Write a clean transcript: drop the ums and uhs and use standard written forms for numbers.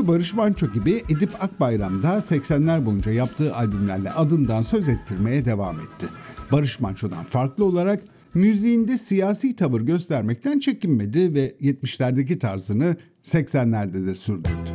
Tıpkı Barış Manço gibi Edip Akbayram da 80'ler boyunca yaptığı albümlerle adından söz ettirmeye devam etti. Barış Manço'dan farklı olarak müziğinde siyasi tavır göstermekten çekinmedi ve 70'lerdeki tarzını 80'lerde de sürdürdü.